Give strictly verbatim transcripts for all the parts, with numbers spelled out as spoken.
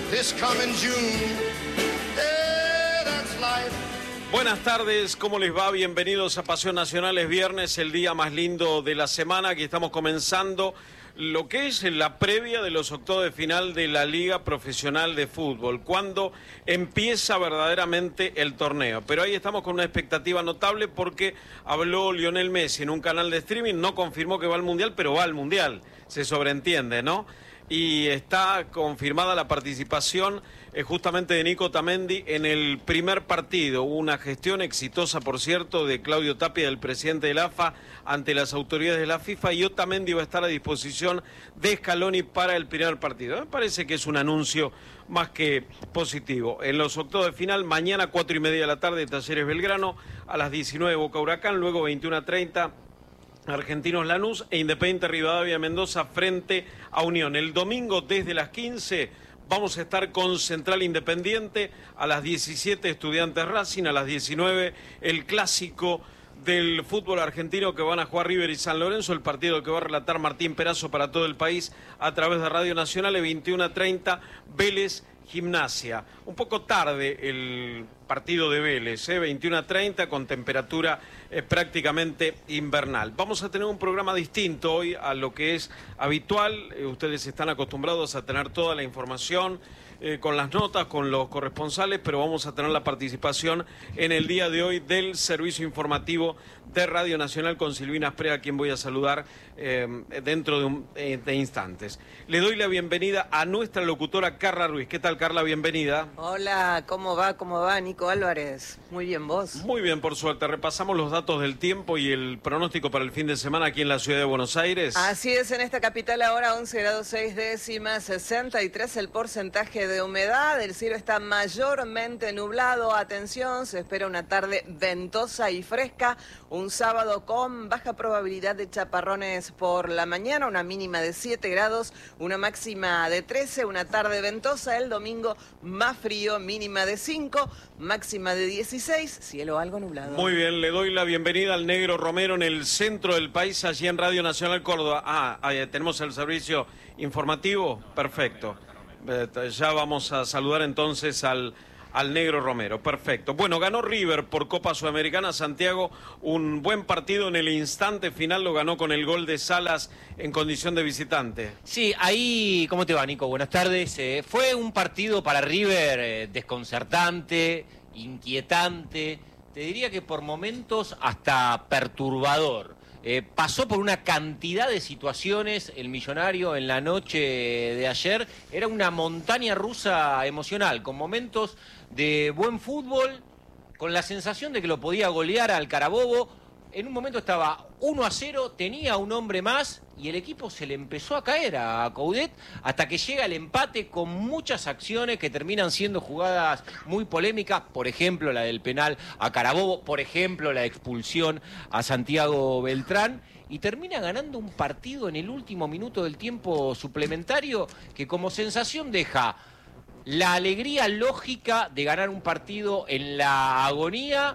this coming June. Yeah, that's life. Buenas tardes, ¿cómo les va? Bienvenidos a Pasión Nacional. Es viernes, el día más lindo de la semana. Aquí estamos comenzando lo que es la previa de los octavos de final de la Liga Profesional de Fútbol, cuando empieza verdaderamente el torneo. Pero ahí estamos con una expectativa notable porque habló Lionel Messi en un canal de streaming, no confirmó que va al Mundial, pero va al Mundial, se sobreentiende, ¿no? Y está confirmada la participación eh, justamente de Nico Otamendi en el primer partido. Hubo una gestión exitosa, por cierto, de Claudio Tapia, del presidente de la A F A, ante las autoridades de la FIFA, y Otamendi va a estar a disposición de Scaloni para el primer partido. Me parece que es un anuncio más que positivo. En los octavos de final, mañana cuatro y media de la tarde, Talleres Belgrano, a las diecinueve Boca Huracán, luego veintiuno a treinta Argentinos Lanús e Independiente Rivadavia Mendoza frente a Unión. El domingo desde las quince vamos a estar con Central Independiente, a las diecisiete Estudiantes Racing, a las diecinueve el clásico del fútbol argentino que van a jugar River y San Lorenzo, el partido que va a relatar Martín Perazo para todo el país a través de Radio Nacional, y veintiuno a treinta Vélez Gimnasia. Un poco tarde el partido de Vélez, ¿eh? veintiuno a treinta con temperatura eh, prácticamente invernal. Vamos a tener un programa distinto hoy a lo que es habitual. Eh, ustedes están acostumbrados a tener toda la información eh, con las notas, con los corresponsales, pero vamos a tener la participación en el día de hoy del servicio informativo de Radio Nacional con Silvina Asprey, a quien voy a saludar eh, dentro de, un, eh, de instantes. Le doy la bienvenida a nuestra locutora Carla Ruiz. ¿Qué tal, Carla? Bienvenida. Hola, ¿cómo va? ¿Cómo va, Nico Álvarez? Muy bien, ¿vos? Muy bien, por suerte. Repasamos los datos del tiempo y el pronóstico para el fin de semana aquí en la ciudad de Buenos Aires. Así es, en esta capital ahora once grados seis décimas, sesenta y tres el porcentaje de humedad. El cielo está mayormente nublado. Atención, se espera una tarde ventosa y fresca. Un sábado con baja probabilidad de chaparrones por la mañana, una mínima de siete grados, una máxima de trece, una tarde ventosa. El domingo más frío, mínima de cinco, máxima de dieciséis, cielo algo nublado. Muy bien, le doy la bienvenida al Negro Romero en el centro del país, allí en Radio Nacional Córdoba. Ah, ahí tenemos el servicio informativo, perfecto. Eh, ya vamos a saludar entonces al... al Negro Romero, perfecto. Bueno, ganó River por Copa Sudamericana, Santiago, un buen partido en el instante final, lo ganó con el gol de Salas en condición de visitante. Sí, ahí, ¿cómo te va, Nico? Buenas tardes. Eh, fue un partido para River eh, desconcertante, inquietante, te diría que por momentos hasta perturbador. Eh, pasó por una cantidad de situaciones el Millonario en la noche de ayer. Era una montaña rusa emocional, con momentos de buen fútbol, con la sensación de que lo podía golear al Carabobo. En un momento estaba uno a cero, tenía un hombre más y el equipo se le empezó a caer a Coudet hasta que llega el empate con muchas acciones que terminan siendo jugadas muy polémicas. Por ejemplo, la del penal a Carabobo, por ejemplo, la expulsión a Santiago Beltrán. Y termina ganando un partido en el último minuto del tiempo suplementario que como sensación deja la alegría lógica de ganar un partido en la agonía.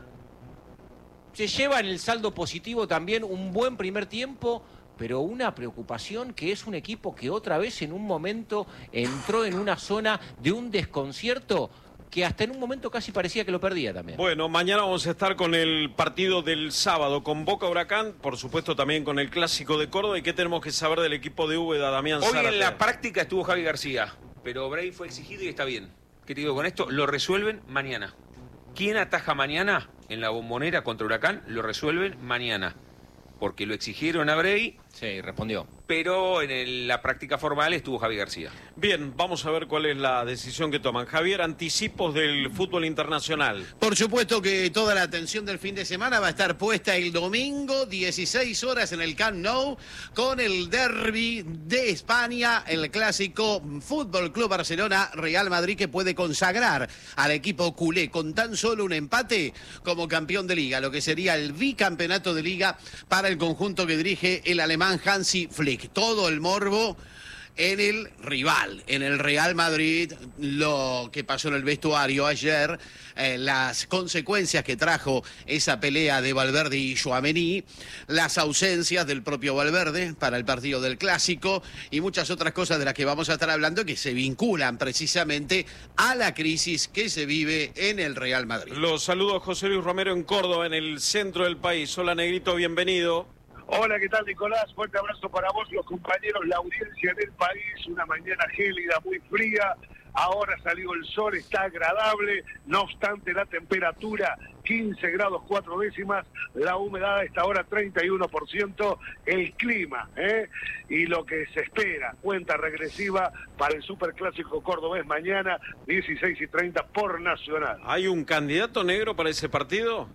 Se lleva en el saldo positivo también un buen primer tiempo, pero una preocupación que es un equipo que otra vez en un momento entró en una zona de un desconcierto que hasta en un momento casi parecía que lo perdía también. Bueno, mañana vamos a estar con el partido del sábado, con Boca Huracán, por supuesto también con el Clásico de Córdoba. ¿Y qué tenemos que saber del equipo de Úbeda, Damián Hoy Zárate? En la práctica estuvo Javi García, pero Bray fue exigido y está bien. ¿Qué te digo con esto? Lo resuelven mañana. ¿Quién ataja mañana en la Bombonera contra Huracán? Lo resuelven mañana. Porque lo exigieron a Bray. Sí, respondió. Pero en el, la práctica formal estuvo Javi García. Bien, vamos a ver cuál es la decisión que toman. Javier, anticipos del fútbol internacional. Por supuesto que toda la atención del fin de semana va a estar puesta el domingo, dieciséis horas en el Camp Nou, con el derbi de España, el clásico Fútbol Club Barcelona-Real Madrid, que puede consagrar al equipo culé con tan solo un empate como campeón de Liga, lo que sería el bicampeonato de Liga para el conjunto que dirige el alemán Hansi Flick. Todo el morbo en el rival, en el Real Madrid, lo que pasó en el vestuario ayer, eh, las consecuencias que trajo esa pelea de Valverde y Tchouaméni, las ausencias del propio Valverde para el partido del Clásico y muchas otras cosas de las que vamos a estar hablando que se vinculan precisamente a la crisis que se vive en el Real Madrid. Los saludos, José Luis Romero en Córdoba, en el centro del país. Hola, Negrito, bienvenido. Hola, ¿qué tal, Nicolás? Fuerte abrazo para vos, los compañeros, la audiencia en el país. Una mañana gélida, muy fría. Ahora salió el sol, está agradable. No obstante, la temperatura quince grados cuatro décimas. La humedad a esta hora treinta y uno por ciento. El clima, ¿eh? Y lo que se espera, cuenta regresiva para el Superclásico cordobés mañana, dieciséis y treinta por Nacional. ¿Hay un candidato negro para ese partido?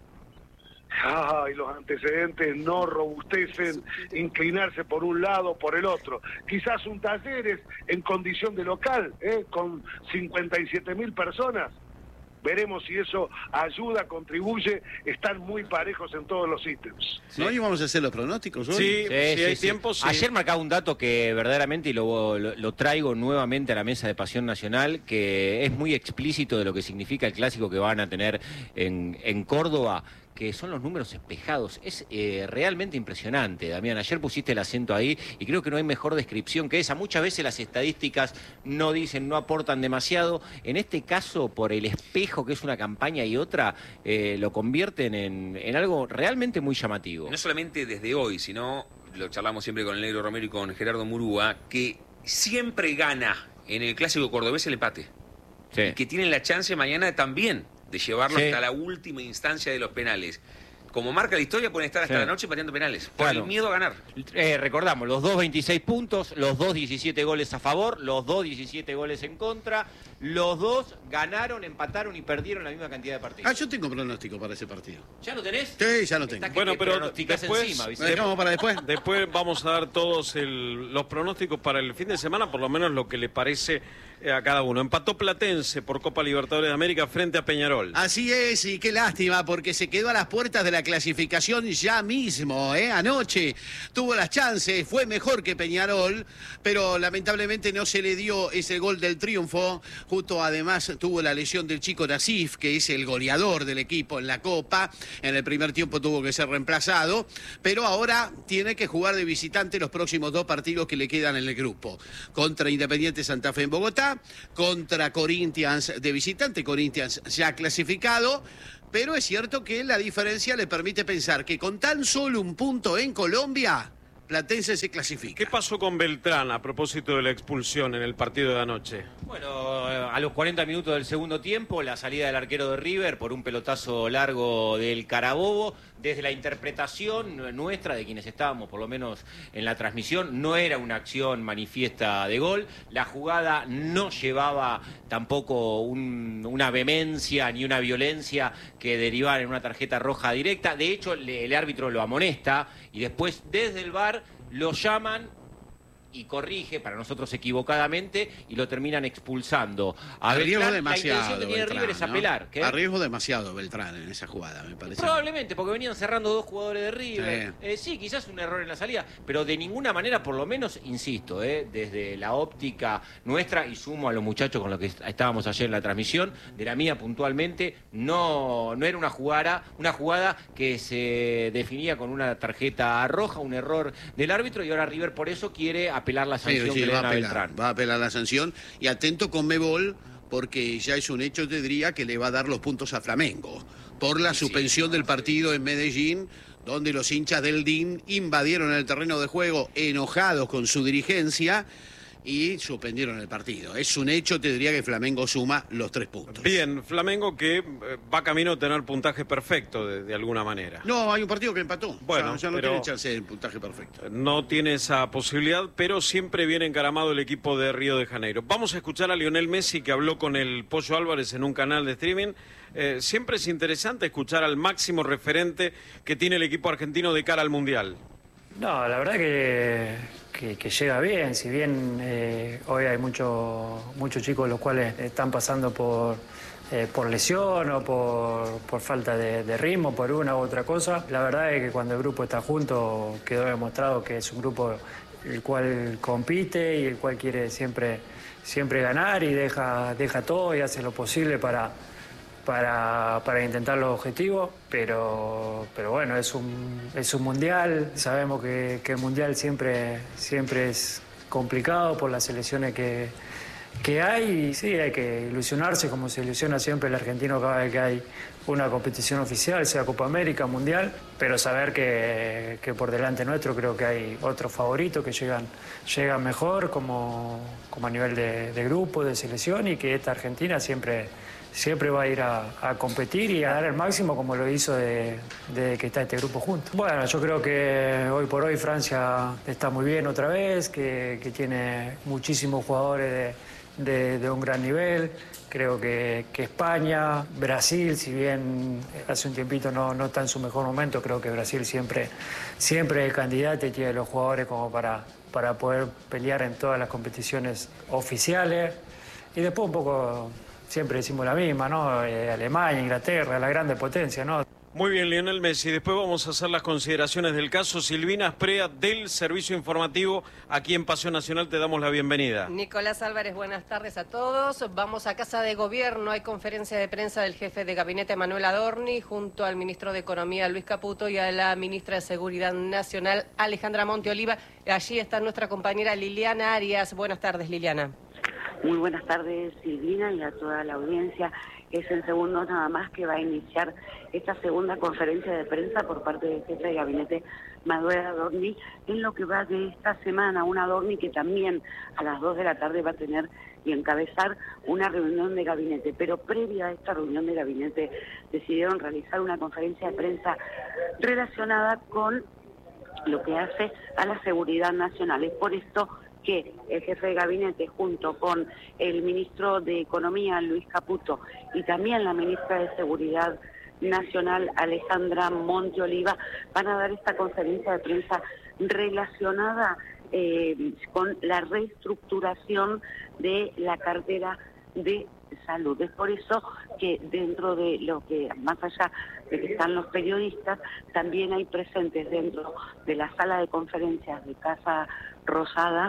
Ay, los antecedentes no robustecen inclinarse por un lado o por el otro. Quizás un Talleres en condición de local, ¿eh? Con cincuenta y siete mil personas. Veremos si eso ayuda, contribuye. Están muy parejos en todos los ítems. Sí. ¿No íbamos a hacer los pronósticos hoy? Sí, Sí, si sí, hay sí. tiempo, sí. Ayer marcaba un dato que verdaderamente, y lo, lo, lo traigo nuevamente a la mesa de Pasión Nacional, que es muy explícito de lo que significa el clásico que van a tener en, en Córdoba, que son los números espejados. Es eh, realmente impresionante, Damián. Ayer pusiste el acento ahí y creo que no hay mejor descripción que esa. Muchas veces las estadísticas no dicen, no aportan demasiado. En este caso, por el espejo que es una campaña y otra, eh, lo convierten en, en algo realmente muy llamativo. No solamente desde hoy, sino, lo charlamos siempre con el Negro Romero y con Gerardo Murúa, que siempre gana en el Clásico cordobés el empate. Sí. Y que tienen la chance mañana también de llevarlo Sí. hasta la última instancia de los penales. Como marca la historia, pueden estar hasta Sí. la noche pateando penales, por Claro. el miedo a ganar. Eh, recordamos, los dos veintiséis puntos, los dos diecisiete goles a favor, los dos diecisiete goles en contra, los dos ganaron, empataron y perdieron la misma cantidad de partidos. Ah, yo tengo pronóstico para ese partido. ¿Ya lo tenés? Sí, ya lo tengo. Está que Bueno, te pero pronosticás después- encima, ¿Lo Vicente. dejamos para después? Después vamos a dar todos el- los pronósticos para el fin de semana, por lo menos lo que le parece eh, a cada uno. Empató Platense por Copa Libertadores de América frente a Peñarol. Así es, y qué lástima, porque se quedó a las puertas de la clasificación ya mismo, ¿eh? Anoche tuvo las chances, fue mejor que Peñarol, pero lamentablemente no se le dio ese gol del triunfo. Justo además tuvo la lesión del chico Nasif, que es el goleador del equipo en la Copa. En el primer tiempo tuvo que ser reemplazado, pero ahora tiene que jugar de visitante los próximos dos partidos que le quedan en el grupo. Contra Independiente Santa Fe en Bogotá, contra Corinthians de visitante, Corinthians ya clasificado, pero es cierto que la diferencia le permite pensar que con tan solo un punto en Colombia, Platense se clasifica. ¿Qué pasó con Beltrán a propósito de la expulsión en el partido de anoche? Bueno, eh, a los cuarenta minutos del segundo tiempo, la salida del arquero de River por un pelotazo largo del Carabobo. Desde la interpretación nuestra, de quienes estábamos por lo menos en la transmisión, no era una acción manifiesta de gol. La jugada no llevaba tampoco un- una vehemencia ni una violencia que derivara en una tarjeta roja directa. De hecho, le- el árbitro lo amonesta y después desde el V A R lo llaman y corrige, para nosotros equivocadamente, y lo terminan expulsando. A Arriesgo Beltrán, demasiado. la intención que tiene Beltrán, River es ¿no? apelar. ¿Qué? Arriesgo demasiado Beltrán en esa jugada, me parece. Probablemente, porque venían cerrando dos jugadores de River. Sí. Eh, sí, quizás un error en la salida, pero de ninguna manera, por lo menos, insisto, eh, desde la óptica nuestra, y sumo a los muchachos con los que est- estábamos ayer en la transmisión, de la mía puntualmente, no, no era una jugada, una jugada que se definía con una tarjeta roja, un error del árbitro, y ahora River por eso quiere apelar la Sí, sanción sí, que le va, dan a a apelar, Beltrán. va a apelar la sanción. Y atento con Mebol, porque ya es un hecho, te diría, que le va a dar los puntos a Flamengo por la suspensión del partido en Medellín, donde los hinchas del D I N invadieron el terreno de juego enojados con su dirigencia y suspendieron el partido. Es un hecho, te diría, que Flamengo suma los tres puntos. Bien, Flamengo que eh, va camino a tener puntaje perfecto de, de alguna manera. No, hay un partido que empató. Bueno, ya, ya no pero- tiene chance de puntaje perfecto. No tiene esa posibilidad, pero siempre viene encaramado el equipo de Río de Janeiro. Vamos a escuchar a Lionel Messi, que habló con el Pollo Álvarez en un canal de streaming. Eh, siempre es interesante escuchar al máximo referente que tiene el equipo argentino de cara al Mundial. No, la verdad que, que, que llega bien, si bien eh, hoy hay muchos muchos chicos los cuales están pasando por, eh, por lesión o por, por falta de, de ritmo, por una u otra cosa, la verdad es que cuando el grupo está junto quedó demostrado que es un grupo el cual compite y el cual quiere siempre, siempre ganar y deja, deja todo y hace lo posible para, para, para intentar los objetivos, pero, pero bueno, es un, es un mundial, sabemos que, que el mundial siempre, siempre es complicado por las selecciones que, que hay y sí, hay que ilusionarse como se ilusiona siempre el argentino cada vez que hay una competición oficial, sea Copa América, Mundial, pero saber que, que por delante nuestro creo que hay otros favoritos que llegan, llegan mejor como, como a nivel de, de grupo, de selección y que esta Argentina siempre, siempre va a ir a, a competir y a dar el máximo como lo hizo de, de que está este grupo junto. Bueno, yo creo que hoy por hoy Francia está muy bien otra vez, que, que tiene muchísimos jugadores de, de, de un gran nivel. Creo que, que España, Brasil, si bien hace un tiempito no, no está en su mejor momento, creo que Brasil siempre, siempre es el candidato y tiene los jugadores como para, para poder pelear en todas las competiciones oficiales. Y después un poco, siempre decimos la misma, ¿no? Eh, Alemania, Inglaterra, la grande potencia, ¿no? Muy bien, Lionel Messi. Después vamos a hacer las consideraciones del caso. Silvina Asprea, del Servicio Informativo, aquí en Pasión Nacional, te damos la bienvenida. Nicolás Álvarez, buenas tardes a todos. Vamos a Casa de Gobierno. Hay conferencia de prensa del jefe de gabinete, Manuel Adorni, junto al ministro de Economía, Luis Caputo, y a la ministra de Seguridad Nacional, Alejandra Monte Oliva. Allí está nuestra compañera Liliana Arias. Buenas tardes, Liliana. Muy buenas tardes, Silvina, y a toda la audiencia. Es en segundos nada más que va a iniciar esta segunda conferencia de prensa por parte del jefe de gabinete, Manuel Adorni, en lo que va de esta semana. Un Adorni que también a las dos de la tarde va a tener y encabezar una reunión de gabinete. Pero previa a esta reunión de gabinete decidieron realizar una conferencia de prensa relacionada con lo que hace a la seguridad nacional. Es por esto que el jefe de gabinete, junto con el ministro de Economía, Luis Caputo, y también la ministra de Seguridad Nacional, Alejandra Monte Oliva, van a dar esta conferencia de prensa relacionada eh, con la reestructuración de la cartera de salud. Es por eso que dentro de lo que, más allá de que están los periodistas, también hay presentes dentro de la sala de conferencias de Casa Rosada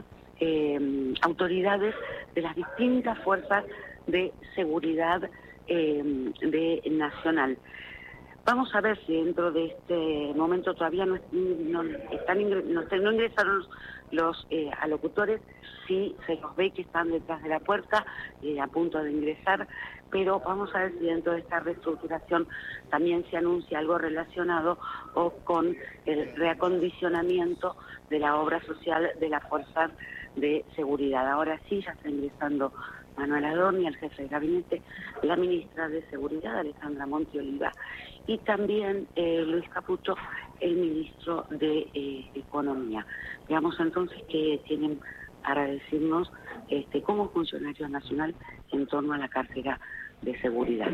eh, autoridades de las distintas fuerzas de seguridad eh, de nacional. Vamos a ver si dentro de este momento todavía no, no, están ingres, no, no ingresaron los, los eh, alocutores, sí se los ve que están detrás de la puerta eh, a punto de ingresar, pero vamos a ver si dentro de esta reestructuración también se anuncia algo relacionado o con el reacondicionamiento de la obra social de las fuerzas de seguridad. Ahora sí ya está ingresando Manuel Adorni, el jefe de gabinete, la ministra de Seguridad, Alejandra Monte Oliva, y también eh, Luis Caputo, el ministro de eh, Economía. Veamos entonces qué tienen para decirnos este, como funcionario nacional en torno a la cartera de seguridad.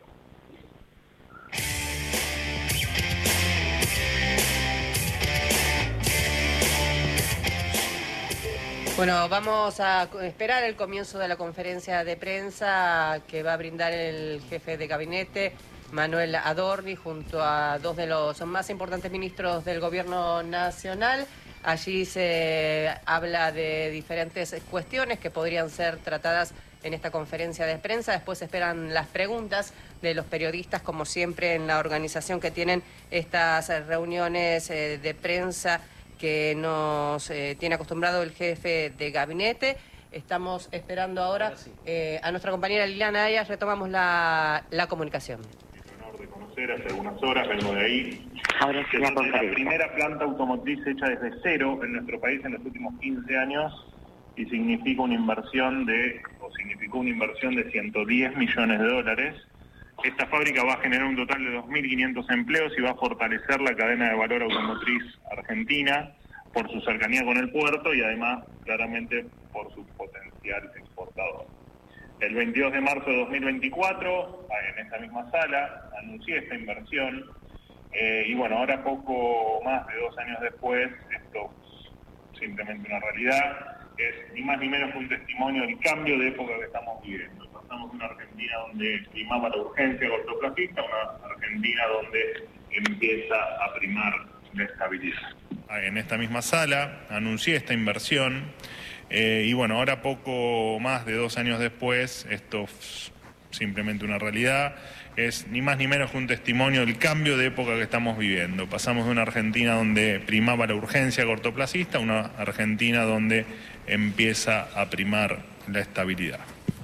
Bueno, vamos a esperar el comienzo de la conferencia de prensa que va a brindar el jefe de gabinete, Manuel Adorni, junto a dos de los más importantes ministros del gobierno nacional. Allí se habla de diferentes cuestiones que podrían ser tratadas en esta conferencia de prensa. Después se esperan las preguntas de los periodistas, como siempre en la organización que tienen estas reuniones de prensa que nos eh, tiene acostumbrado el jefe de gabinete. Estamos esperando ahora eh, a nuestra compañera Liliana Arias. Retomamos la, la comunicación. Es un honor de conocer, hace algunas horas vengo de ahí. Ahora sí, la, la primera planta automotriz hecha desde cero en nuestro país en los últimos quince años y significa una inversión de, o significó una inversión de ciento diez millones de dólares. Esta fábrica va a generar un total de dos mil quinientos empleos y va a fortalecer la cadena de valor automotriz argentina por su cercanía con el puerto y además claramente por su potencial exportador. El veintidós de marzo de dos mil veinticuatro, en esta misma sala, anuncié esta inversión eh, y bueno, ahora poco más de dos años después, esto es simplemente una realidad, es ni más ni menos que un testimonio del cambio de época que estamos viviendo. Pasamos de una Argentina donde primaba la urgencia cortoplacista a una Argentina donde empieza a primar la estabilidad. en esta misma sala, anuncié esta inversión eh, y bueno, ahora poco más de dos años después, esto es simplemente una realidad, es ni más ni menos que un testimonio del cambio de época que estamos viviendo. Pasamos de una Argentina donde primaba la urgencia cortoplacista a una Argentina donde empieza a primar la estabilidad.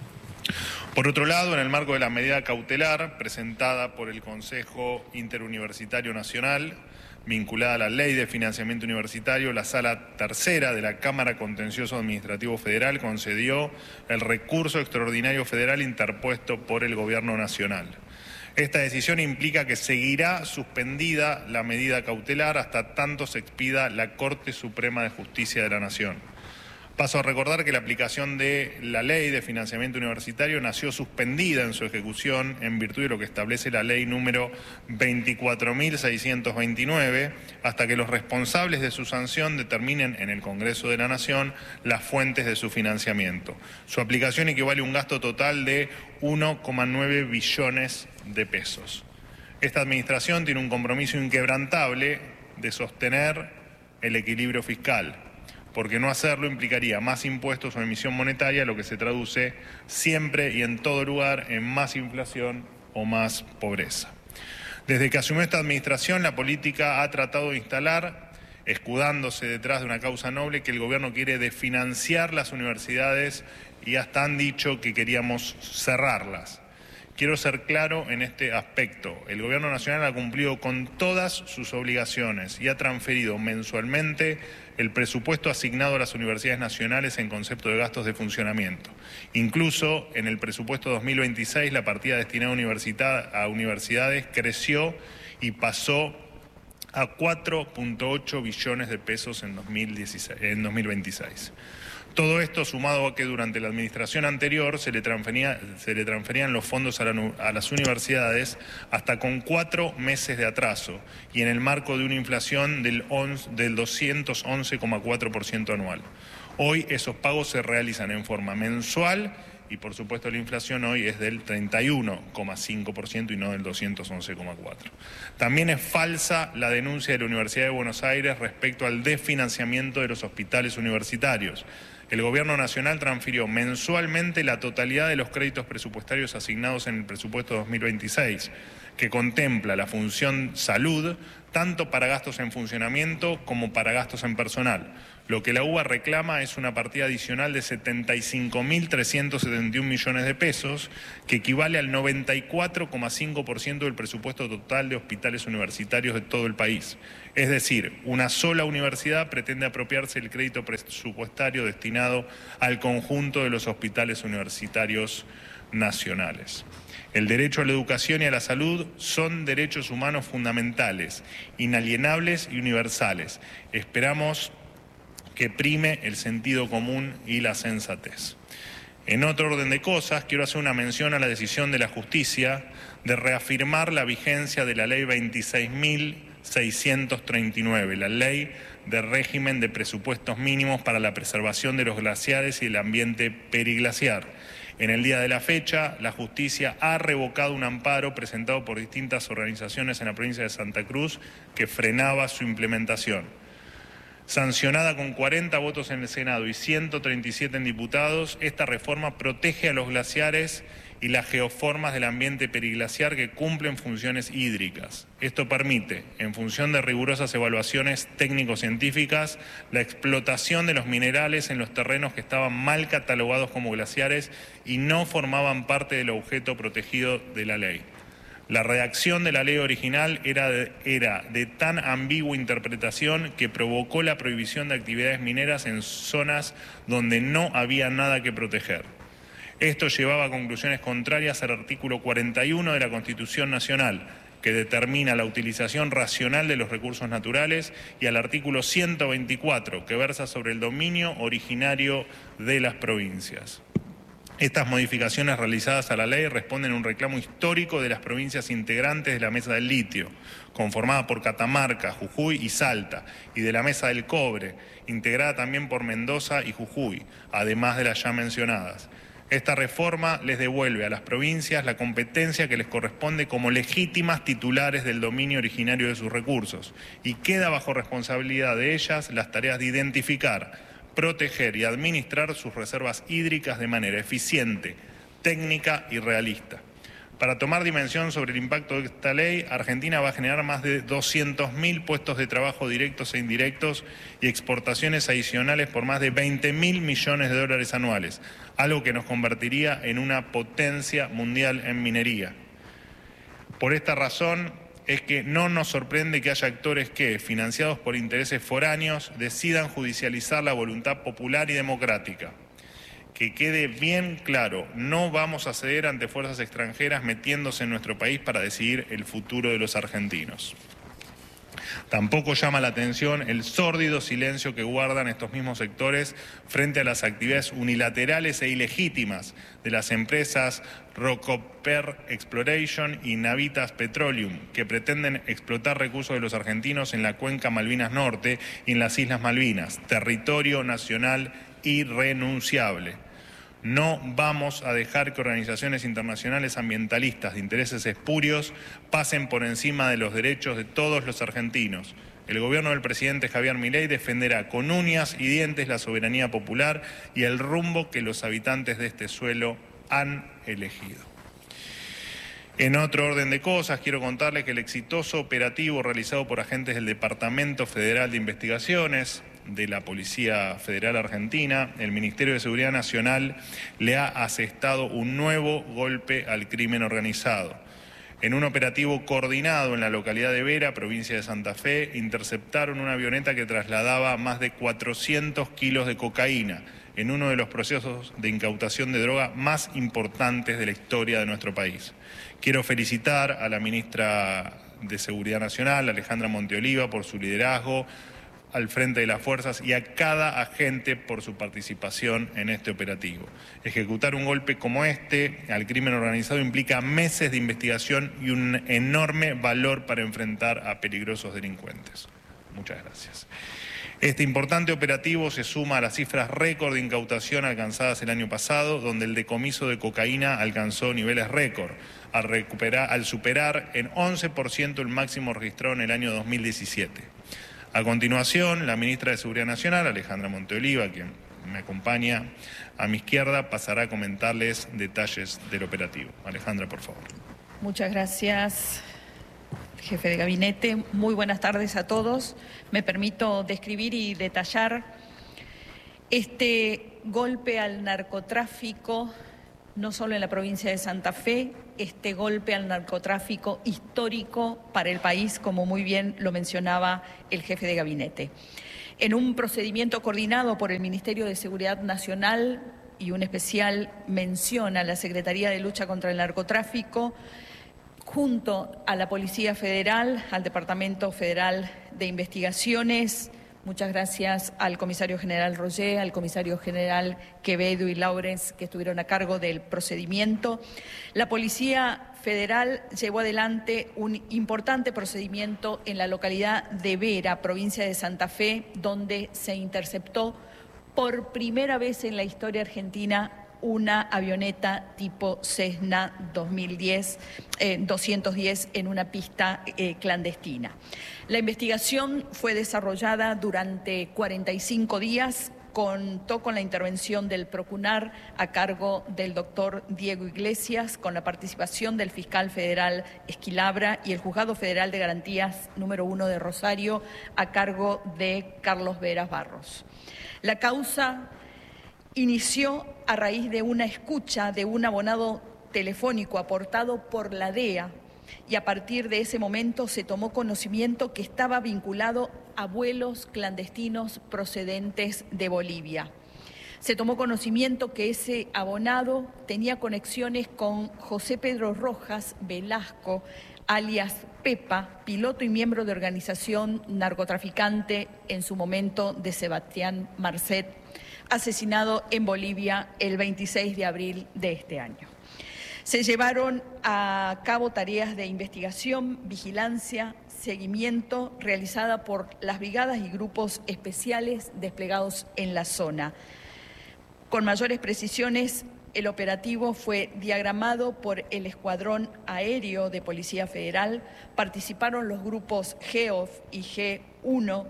Por otro lado, en el marco de la medida cautelar presentada por el Consejo Interuniversitario Nacional, vinculada a la Ley de Financiamiento Universitario, la Sala Tercera de la Cámara Contencioso Administrativo Federal concedió el recurso extraordinario federal interpuesto por el Gobierno Nacional. Esta decisión implica que seguirá suspendida la medida cautelar hasta tanto se expida la Corte Suprema de Justicia de la Nación. Paso a recordar que la aplicación de la Ley de Financiamiento Universitario nació suspendida en su ejecución en virtud de lo que establece la Ley número veinticuatro mil seiscientos veintinueve, hasta que los responsables de su sanción determinen en el Congreso de la Nación las fuentes de su financiamiento. Su aplicación equivale a un gasto total de uno coma nueve billones de pesos. Esta administración tiene un compromiso inquebrantable de sostener el equilibrio fiscal, porque no hacerlo implicaría más impuestos o emisión monetaria, lo que se traduce siempre y en todo lugar en más inflación o más pobreza. Desde que asumió esta administración, la política ha tratado de instalar, escudándose detrás de una causa noble, que el gobierno quiere desfinanciar las universidades y hasta han dicho que queríamos cerrarlas. Quiero ser claro en este aspecto. El Gobierno Nacional ha cumplido con todas sus obligaciones y ha transferido mensualmente el presupuesto asignado a las universidades nacionales en concepto de gastos de funcionamiento. Incluso en el presupuesto dos mil veintiséis la partida destinada a, a universidades creció y pasó a cuatro punto ocho billones de pesos en dos mil dieciséis, en dos mil veintiséis. Todo esto sumado a que durante la administración anterior se le, transfería, se le transferían los fondos a, la, a las universidades hasta con cuatro meses de atraso y en el marco de una inflación del, del doscientos once coma cuatro por ciento anual. Hoy esos pagos se realizan en forma mensual y por supuesto la inflación hoy es del treinta y uno coma cinco por ciento y no del doscientos once coma cuatro por ciento. También es falsa la denuncia de la Universidad de Buenos Aires respecto al desfinanciamiento de los hospitales universitarios. El Gobierno Nacional transfirió mensualmente la totalidad de los créditos presupuestarios asignados en el presupuesto dos mil veintiséis, que contempla la función salud, tanto para gastos en funcionamiento como para gastos en personal. Lo que la U B A reclama es una partida adicional de setenta y cinco mil trescientos setenta y un millones de pesos, que equivale al noventa y cuatro coma cinco por ciento del presupuesto total de hospitales universitarios de todo el país. Es decir, una sola universidad pretende apropiarse el crédito presupuestario destinado al conjunto de los hospitales universitarios nacionales. El derecho a la educación y a la salud son derechos humanos fundamentales, inalienables y universales. Esperamos que prime el sentido común y la sensatez. En otro orden de cosas, quiero hacer una mención a la decisión de la justicia de reafirmar la vigencia de la ley veintiséis mil seiscientos treinta y nueve, la ley de régimen de presupuestos mínimos para la preservación de los glaciares y el ambiente periglaciar. En el día de la fecha, la justicia ha revocado un amparo presentado por distintas organizaciones en la provincia de Santa Cruz que frenaba su implementación. Sancionada con cuarenta votos en el Senado y ciento treinta y siete en diputados, esta reforma protege a los glaciares y las geoformas del ambiente periglaciar que cumplen funciones hídricas. Esto permite, en función de rigurosas evaluaciones técnico-científicas, la explotación de los minerales en los terrenos que estaban mal catalogados como glaciares y no formaban parte del objeto protegido de la ley. La redacción de la ley original era de, era de tan ambigua interpretación que provocó la prohibición de actividades mineras en zonas donde no había nada que proteger. Esto llevaba a conclusiones contrarias al artículo cuarenta y uno de la Constitución Nacional, que determina la utilización racional de los recursos naturales, y al artículo ciento veinticuatro, que versa sobre el dominio originario de las provincias. Estas modificaciones realizadas a la ley responden a un reclamo histórico de las provincias integrantes de la Mesa del Litio, conformada por Catamarca, Jujuy y Salta, y de la Mesa del Cobre, integrada también por Mendoza y Jujuy, además de las ya mencionadas. Esta reforma les devuelve a las provincias la competencia que les corresponde como legítimas titulares del dominio originario de sus recursos y queda bajo responsabilidad de ellas las tareas de identificar, proteger y administrar sus reservas hídricas de manera eficiente, técnica y realista. Para tomar dimensión sobre el impacto de esta ley, Argentina va a generar más de doscientos mil puestos de trabajo directos e indirectos y exportaciones adicionales por más de veinte mil millones de dólares anuales, algo que nos convertiría en una potencia mundial en minería. Por esta razón es que no nos sorprende que haya actores que, financiados por intereses foráneos, decidan judicializar la voluntad popular y democrática. Que quede bien claro, no vamos a ceder ante fuerzas extranjeras metiéndose en nuestro país para decidir el futuro de los argentinos. Tampoco llama la atención el sórdido silencio que guardan estos mismos sectores frente a las actividades unilaterales e ilegítimas de las empresas Rocoper Exploration y Navitas Petroleum, que pretenden explotar recursos de los argentinos en la cuenca Malvinas Norte y en las Islas Malvinas, territorio nacional irrenunciable. No vamos a dejar que organizaciones internacionales ambientalistas de intereses espurios pasen por encima de los derechos de todos los argentinos. El gobierno del presidente Javier Milei defenderá con uñas y dientes la soberanía popular y el rumbo que los habitantes de este suelo han elegido. En otro orden de cosas, quiero contarles que el exitoso operativo realizado por agentes del Departamento Federal de Investigaciones, de la Policía Federal Argentina, el Ministerio de Seguridad Nacional le ha asestado un nuevo golpe al crimen organizado. En un operativo coordinado en la localidad de Vera, provincia de Santa Fe, interceptaron una avioneta que trasladaba más de cuatrocientos kilos de cocaína en uno de los procesos de incautación de droga más importantes de la historia de nuestro país. Quiero felicitar a la ministra de Seguridad Nacional, Alejandra Monteoliva, por su liderazgo al frente de las fuerzas y a cada agente por su participación en este operativo. Ejecutar un golpe como este al crimen organizado implica meses de investigación y un enorme valor para enfrentar a peligrosos delincuentes. Muchas gracias. Este importante operativo se suma a las cifras récord de incautación alcanzadas el año pasado, donde el decomiso de cocaína alcanzó niveles récord, al, recuperar, al superar en once por ciento el máximo registrado en el año dos mil diecisiete. A continuación, la ministra de Seguridad Nacional, Alejandra Monteoliva, quien me acompaña a mi izquierda, pasará a comentarles detalles del operativo. Alejandra, por favor. Muchas gracias, jefe de gabinete. Muy buenas tardes a todos. Me permito describir y detallar este golpe al narcotráfico, no solo en la provincia de Santa Fe, este golpe al narcotráfico histórico para el país, como muy bien lo mencionaba el jefe de gabinete. En un procedimiento coordinado por el Ministerio de Seguridad Nacional y una especial mención a la Secretaría de Lucha contra el Narcotráfico, junto a la Policía Federal, al Departamento Federal de Investigaciones. Muchas gracias al comisario general Roger, al comisario general Quevedo y Laurens, que estuvieron a cargo del procedimiento. La Policía Federal llevó adelante un importante procedimiento en la localidad de Vera, provincia de Santa Fe, donde se interceptó por primera vez en la historia argentina una avioneta tipo Cessna dos mil diez, eh, doscientos diez en una pista eh, clandestina. La investigación fue desarrollada durante cuarenta y cinco días, contó con la intervención del Procunar a cargo del doctor Diego Iglesias, con la participación del fiscal federal Esquilabra y el Juzgado Federal de Garantías número uno de Rosario a cargo de Carlos Veras Barros. La causa inició a raíz de una escucha de un abonado telefónico aportado por la D E A y a partir de ese momento se tomó conocimiento que estaba vinculado a vuelos clandestinos procedentes de Bolivia. Se tomó conocimiento que ese abonado tenía conexiones con José Pedro Rojas Velasco, alias Pepa, piloto y miembro de organización narcotraficante en su momento de Sebastián Marcet, asesinado en Bolivia el veintiséis de abril de este año. Se llevaron a cabo tareas de investigación, vigilancia, seguimiento realizada por las brigadas y grupos especiales desplegados en la zona. Con mayores precisiones El operativo fue diagramado por el Escuadrón Aéreo de Policía Federal. Participaron los grupos G O F y G uno,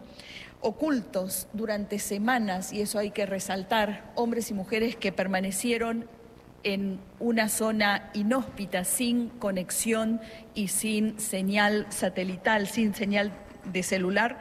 ocultos durante semanas, y eso hay que resaltar, hombres y mujeres que permanecieron en una zona inhóspita, sin conexión y sin señal satelital, sin señal de celular,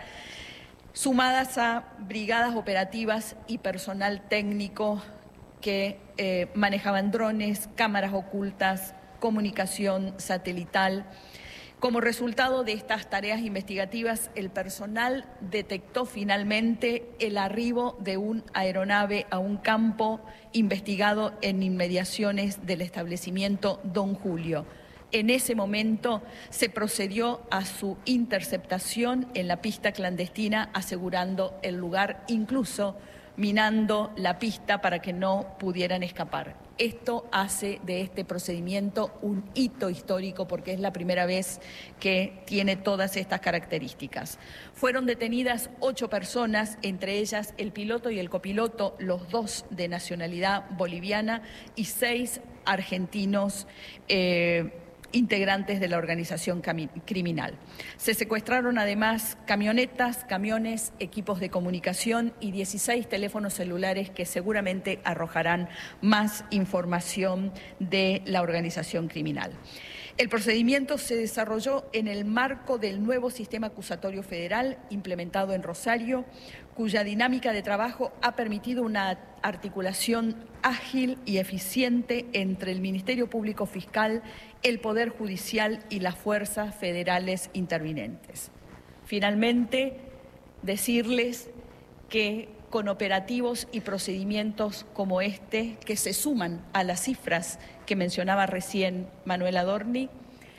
sumadas a brigadas operativas y personal técnico que eh, manejaban drones, cámaras ocultas, comunicación satelital. Como resultado de estas tareas investigativas, el personal detectó finalmente el arribo de una aeronave a un campo investigado en inmediaciones del establecimiento Don Julio. En ese momento se procedió a su interceptación en la pista clandestina, asegurando el lugar, incluso minando la pista para que no pudieran escapar. Esto hace de este procedimiento un hito histórico porque es la primera vez que tiene todas estas características. Fueron detenidas ocho personas, entre ellas el piloto y el copiloto, los dos de nacionalidad boliviana, y seis argentinos eh, integrantes de la organización criminal. Se secuestraron además camionetas, camiones, equipos de comunicación y dieciséis teléfonos celulares que seguramente arrojarán más información de la organización criminal. El procedimiento se desarrolló en el marco del nuevo sistema acusatorio federal implementado en Rosario, cuya dinámica de trabajo ha permitido una articulación ágil y eficiente entre el Ministerio Público Fiscal, el Poder Judicial y las fuerzas federales intervinientes. Finalmente, decirles que con operativos y procedimientos como este, que se suman a las cifras que mencionaba recién Manuel Adorni,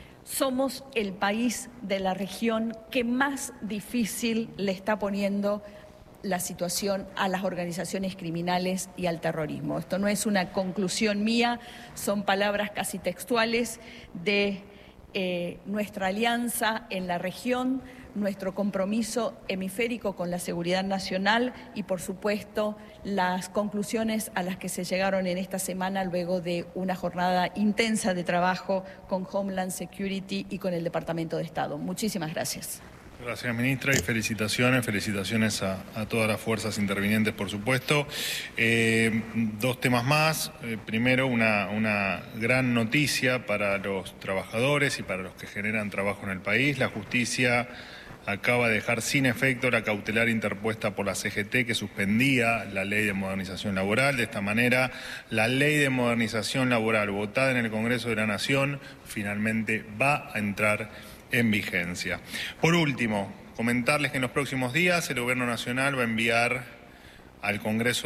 somos el país de la región que más difícil le está poniendo la situación a las organizaciones criminales y al terrorismo. Esto no es una conclusión mía, son palabras casi textuales de eh, nuestra alianza en la región, nuestro compromiso hemisférico con la seguridad nacional y, por supuesto, las conclusiones a las que se llegaron en esta semana luego de una jornada intensa de trabajo con Homeland Security y con el Departamento de Estado. Muchísimas gracias. Gracias, ministra, y felicitaciones, felicitaciones a, a todas las fuerzas intervinientes, por supuesto. Eh, dos temas más. Eh, primero, una, una gran noticia para los trabajadores y para los que generan trabajo en el país. La justicia acaba de dejar sin efecto la cautelar interpuesta por la C G T que suspendía la Ley de Modernización Laboral. De esta manera, la Ley de Modernización Laboral votada en el Congreso de la Nación finalmente va a entrar en vigencia. Por último, comentarles que en los próximos días el Gobierno Nacional va a enviar al Congreso